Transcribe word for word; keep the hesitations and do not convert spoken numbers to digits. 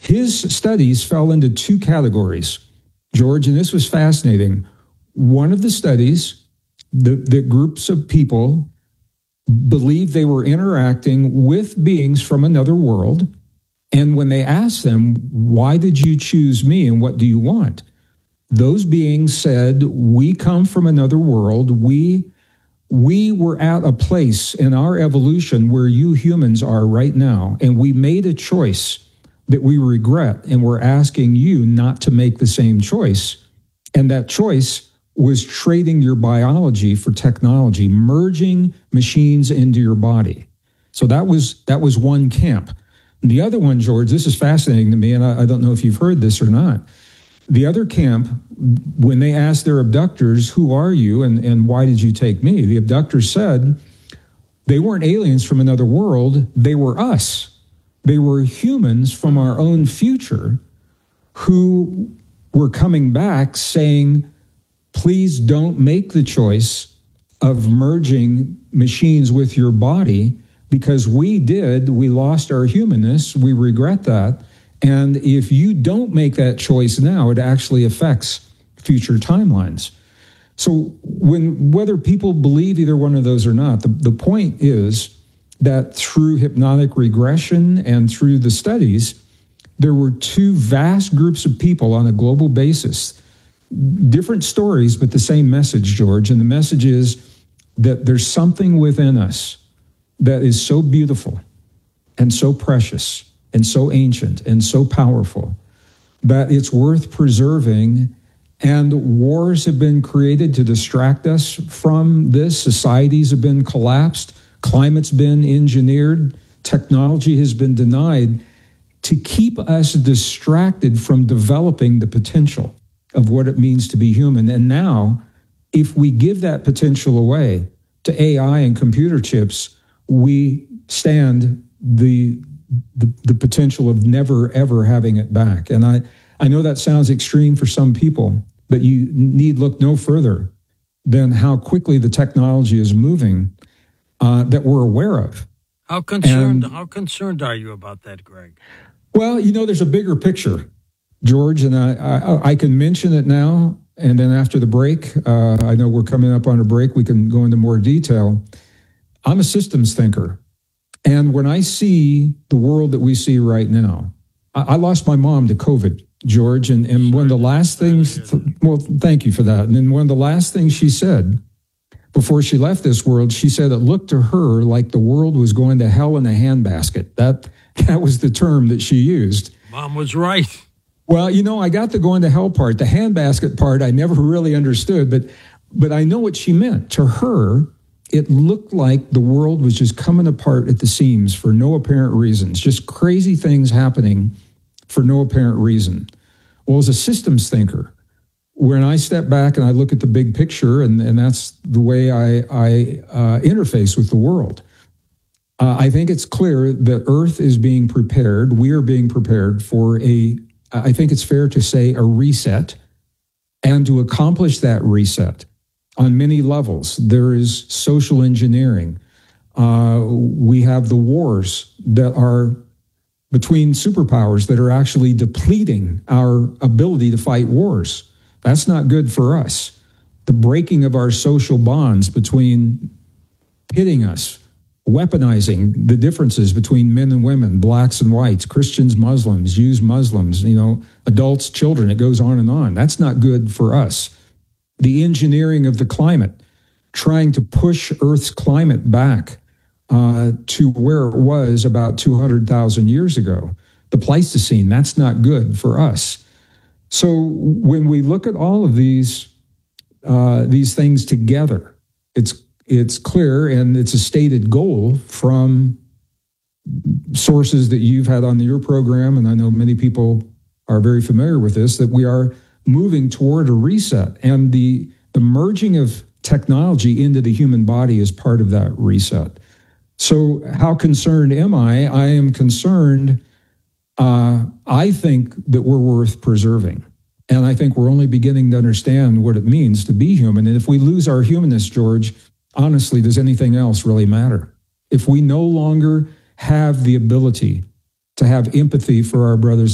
His studies fell into two categories, George, and this was fascinating. One of the studies, the, the groups of people believed they were interacting with beings from another world. And when they asked them, why did you choose me and what do you want? Those beings said, we come from another world. We, we were at a place in our evolution where you humans are right now. And we made a choice that we regret. And we're asking you not to make the same choice. And that choice was trading your biology for technology, merging machines into your body. So that was that was one camp. The other one, George, this is fascinating to me, and I, I don't know if you've heard this or not. The other camp, when they asked their abductors, who are you and, and why did you take me? The abductors said they weren't aliens from another world. They were us. They were humans from our own future who were coming back saying, please don't make the choice of merging machines with your body, because we did, we lost our humanness, we regret that. And if you don't make that choice now, it actually affects future timelines. So when whether people believe either one of those or not, the, the point is that through hypnotic regression and through the studies, there were two vast groups of people on a global basis. Different stories, but the same message, George. And the message is that there's something within us that is so beautiful and so precious and so ancient and so powerful that it's worth preserving. And wars have been created to distract us from this. Societies have been collapsed. Climate's been engineered. Technology has been denied to keep us distracted from developing the potential of what it means to be human. And now, if we give that potential away to A I and computer chips, we stand the, the, the potential of never, ever having it back. And I, I know that sounds extreme for some people, but you need look no further than how quickly the technology is moving uh, that we're aware of. How concerned, and, how concerned are you about that, Greg? Well, you know, there's a bigger picture, George, and I, I, I can mention it now, and then after the break, uh, I know we're coming up on a break, we can go into more detail. I'm a systems thinker, and when I see the world that we see right now, I, I lost my mom to COVID, George, and, and one of the last things, well, thank you for that, and then one of the last things she said before she left this world, she said it looked to her like the world was going to hell in a handbasket. That, that was the term that she used. Mom was right. Well, you know, I got the going to hell part. The handbasket part I never really understood, but but I know what she meant. To her, it looked like the world was just coming apart at the seams for no apparent reasons, just crazy things happening for no apparent reason. Well, as a systems thinker, when I step back and I look at the big picture, and, and that's the way I, I uh, interface with the world, uh, I think it's clear that Earth is being prepared. We are being prepared for a, I think it's fair to say, a reset. And to accomplish that reset on many levels, there is social engineering. Uh, we have the wars that are between superpowers that are actually depleting our ability to fight wars. That's not good for us. The breaking of our social bonds between pitting us, weaponizing the differences between men and women, blacks and whites, Christians, Muslims, Jews, Muslims, you know, adults, children, it goes on and on. That's not good for us. The engineering of the climate, trying to push Earth's climate back uh, to where it was about two hundred thousand years ago. The Pleistocene, that's not good for us. So when we look at all of these uh, these things together, it's it's clear, and it's a stated goal from sources that you've had on your program, and I know many people are very familiar with this, that we are moving toward a reset, and the the merging of technology into the human body is part of that reset. So how concerned am I? I am concerned. Uh, I think that we're worth preserving. And I think we're only beginning to understand what it means to be human. And if we lose our humanness, George, honestly, does anything else really matter? If we no longer have the ability to have empathy for our brothers